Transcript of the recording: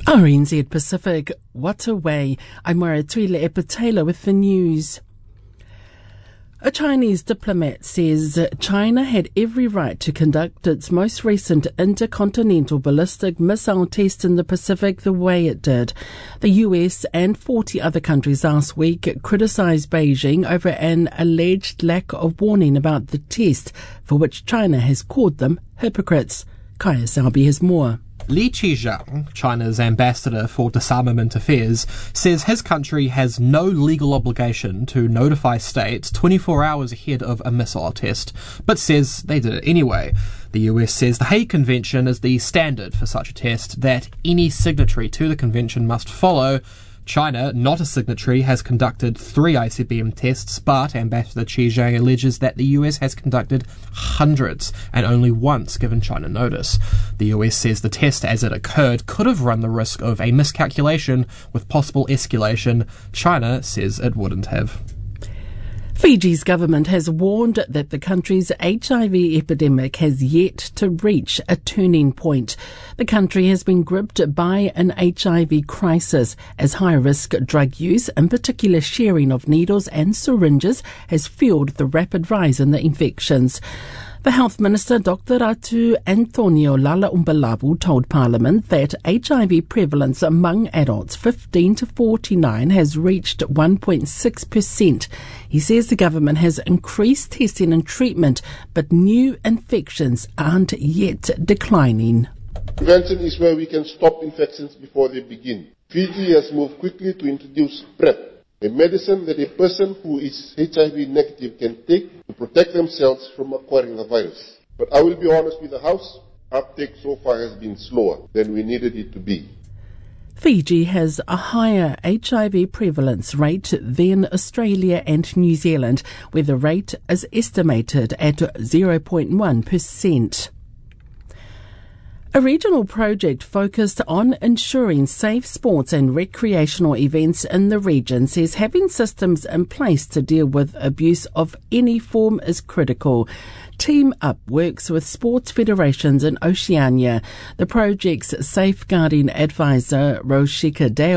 RNZ Pacific, what a way. I'm Maratwile Epatela with the news. A Chinese diplomat says China had every right to conduct its most recent intercontinental ballistic missile test in the Pacific the way it did. The US and 40 other countries last week criticized Beijing over an alleged lack of warning about the test, for which China has called them hypocrites. Kaya Salbi has more. Li Qijiang, China's ambassador for disarmament affairs, says his country has no legal obligation to notify states 24 hours ahead of a missile test, but says they did it anyway. The US says the Hague Convention is the standard for such a test that any signatory to the convention must follow. China, not a signatory, has conducted 3 ICBM tests, but Ambassador Qijiang alleges that the US has conducted hundreds and only once given China notice. The US says the test as it occurred could have run the risk of a miscalculation with possible escalation. China says it wouldn't have. Fiji's government has warned that the country's HIV epidemic has yet to reach a turning point. The country has been gripped by an HIV crisis as high-risk drug use, in particular sharing of needles and syringes, has fueled the rapid rise in the infections. The Health Minister, Dr. Ratu Antonio Lalaumbalabu, told Parliament that HIV prevalence among adults 15 to 49 has reached 1.6%. He says the government has increased testing and treatment, but new infections aren't yet declining. Prevention is where we can stop infections before they begin. Fiji has moved quickly to introduce PrEP, a medicine that a person who is HIV negative can take to protect themselves from acquiring the virus. But I will be honest with the House, uptake so far has been slower than we needed it to be. Fiji has a higher HIV prevalence rate than Australia and New Zealand, where the rate is estimated at 0.1%. A regional project focused on ensuring safe sports and recreational events in the region says having systems in place to deal with abuse of any form is critical. Team Up works with sports federations in Oceania. The project's safeguarding advisor, Roshika Dale,